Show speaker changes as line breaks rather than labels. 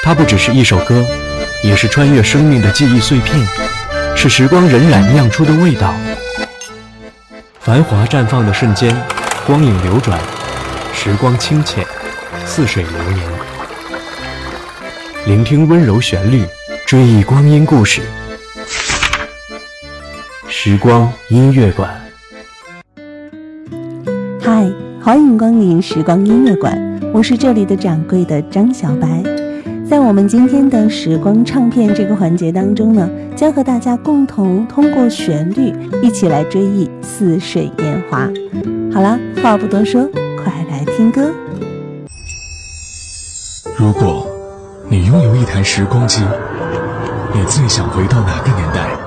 它不只是一首歌，也是穿越生命的记忆碎片，是时光荏苒酿出的味道。繁华绽放的瞬间，光影流转，时光清浅，似水流年。聆听温柔旋律，追忆光阴故事。时光音乐馆。
嗨，欢迎光临时光音乐馆，我是这里的掌柜的张小白。在我们今天的时光唱片这个环节当中呢，将和大家共同通过旋律一起来追忆似水年华。好了，话不多说，快来听歌。
如果你拥有一台时光机，你最想回到哪个年代？